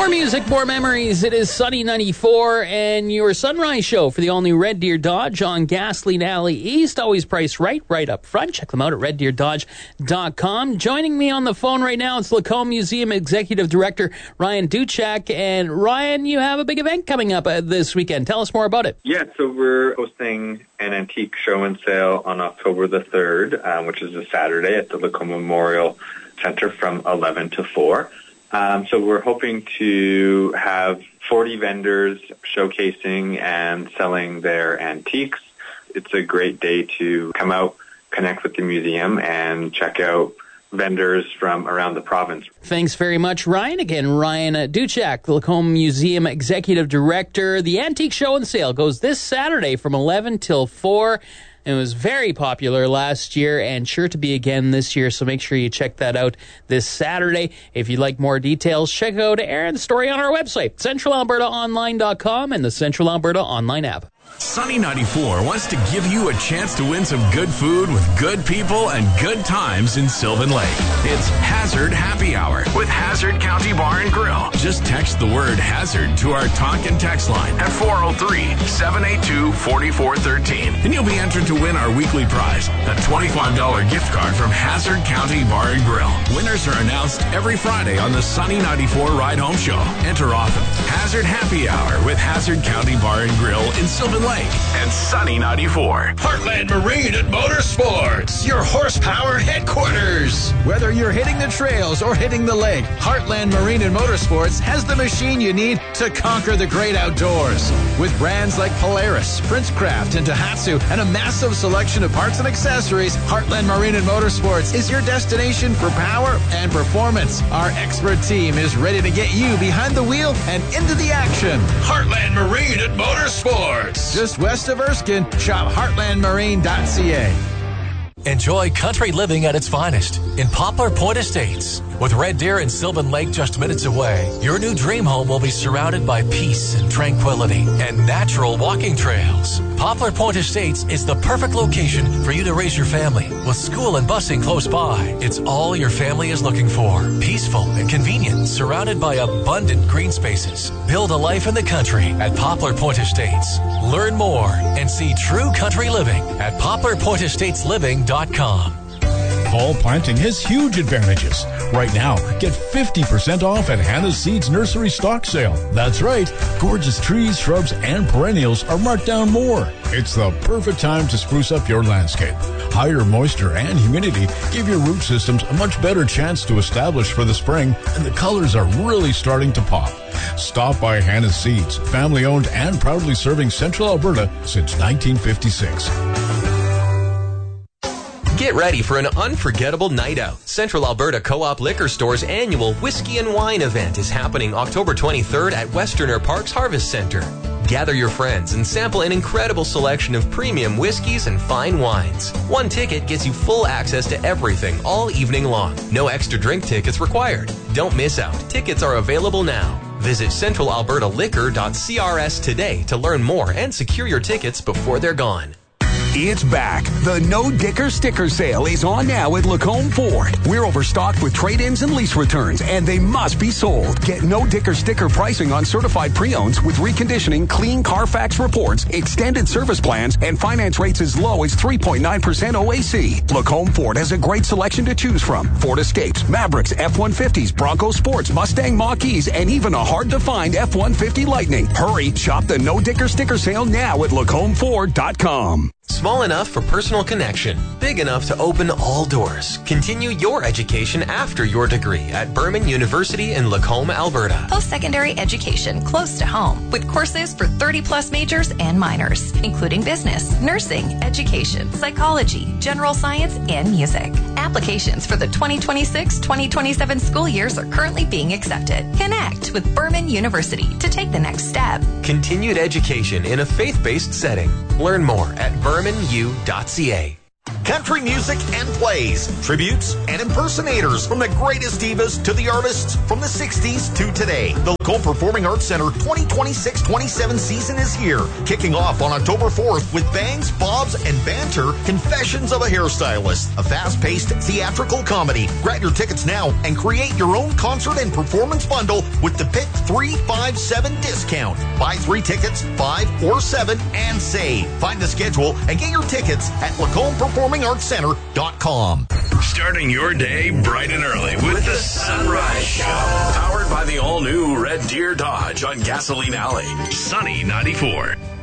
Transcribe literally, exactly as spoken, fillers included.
More music, more memories. It is Sunny ninety-four and your sunrise show for the all-new Red Deer Dodge on Gasoline Alley East. Always priced right, right up front. Check them out at red deer dodge dot com. Joining me on the phone right now, it's Lacombe Museum Executive Director Ryan Duchak. And Ryan, you have a big event coming up uh, this weekend. Tell us more about it. Yeah, so we're hosting an antique show and sale on October the third, um, which is a Saturday at the Lacombe Memorial Center from eleven to four. Um, so we're hoping to have forty vendors showcasing and selling their antiques. It's a great day to come out, connect with the museum, and check out vendors from around the province. Thanks very much, Ryan. Again, Ryan Duchak, the Lacombe Museum Executive Director. The Antique Show and Sale goes this Saturday from eleven till four. It was very popular last year and sure to be again this year, so make sure you check that out this Saturday. If you'd like more details, check out Aaron's story on our website, central alberta online dot com and the Central Alberta Online app. Sunny ninety-four wants to give you a chance to win some good food with good people and good times in Sylvan Lake. It's Hazard Happy Hour with Hazard County Bar and Grill. Just text the word Hazard to our talk and text line at four oh three, seven eight two, four four one three, and you'll be entered to win our weekly prize, a twenty-five dollars gift card from Hazard County Bar and Grill. Winners are announced every Friday on the Sunny ninety-four Ride Home Show. Enter often. Hazard Happy Hour with Hazard County Bar and Grill in Sylvan Lake and Sunny ninety-four. Heartland Marine and Motorsports, your horsepower headquarters. Whether you're hitting the trails or hitting the lake, Heartland Marine and Motorsports has the machine you need to conquer the great outdoors. With brands like Polaris, Princecraft, and Daihatsu, and a massive selection of parts and accessories, Heartland Marine and Motorsports is your destination for power and performance. Our expert team is ready to get you behind the wheel and into the action. Heartland Marine and Motorsports. Just west of Erskine, shop heartland marine dot c a. Enjoy country living at its finest in Poplar Point Estates. With Red Deer and Sylvan Lake just minutes away, your new dream home will be surrounded by peace and tranquility and natural walking trails. Poplar Point Estates is the perfect location for you to raise your family. With school and busing close by, it's all your family is looking for. Peaceful and convenient, surrounded by abundant green spaces. Build a life in the country at Poplar Point Estates. Learn more and see true country living at poplar point estates living dot com. Fall planting has huge advantages. Right now, get fifty percent off at Hannah's Seeds Nursery Stock Sale. That's right. Gorgeous trees, shrubs, and perennials are marked down more. It's the perfect time to spruce up your landscape. Higher moisture and humidity give your root systems a much better chance to establish for the spring, and the colors are really starting to pop. Stop by Hannah's Seeds, family-owned and proudly serving Central Alberta since nineteen fifty-six. Get ready for an unforgettable night out. Central Alberta Co-op Liquor Store's annual Whiskey and Wine event is happening October twenty-third at Westerner Parks Harvest Center. Gather your friends and sample an incredible selection of premium whiskeys and fine wines. One ticket gets you full access to everything all evening long. No extra drink tickets required. Don't miss out. Tickets are available now. Visit central alberta liquor dot c r s today to learn more and secure your tickets before they're gone. It's back. The No Dicker Sticker Sale is on now at Lacombe Ford. We're overstocked with trade-ins and lease returns, and they must be sold. Get No Dicker sticker pricing on certified pre-owns with reconditioning, clean Carfax reports, extended service plans, and finance rates as low as three point nine percent O A C. Lacombe Ford has a great selection to choose from. Ford Escapes, Mavericks, F one fifties, Bronco Sports, Mustang Mach-E's, and even a hard-to-find F one fifty Lightning. Hurry, shop the No Dicker Sticker Sale now at lacombe ford dot com. Small enough for personal connection, big enough to open all doors. Continue your education after your degree at Berman University in Lacombe, Alberta. Post-secondary education close to home with courses for thirty plus majors and minors, including business, nursing, education, psychology, general science, and music. Applications for the twenty twenty-six twenty twenty-seven school years are currently being accepted. Connect with Berman University to take the next step. Continued education in a faith-based setting. Learn more at berman u dot c a. Country music and plays, tributes and impersonators from the greatest divas to the artists from the sixties to today. The Lacombe Performing Arts Center twenty twenty-six twenty-seven season is here, kicking off on October fourth with bangs, bobs, and banter, Confessions of a Hairstylist, a fast-paced theatrical comedy. Grab your tickets now and create your own concert and performance bundle with the Pick three five seven discount. Buy three tickets, five or seven, and save. Find the schedule and get your tickets at Lacombe Performing Arts Center dot com. Starting your day bright and early with the Sunrise Show. Powered by the all-new Red Deer Dodge on Gasoline Alley. Sunny ninety-four.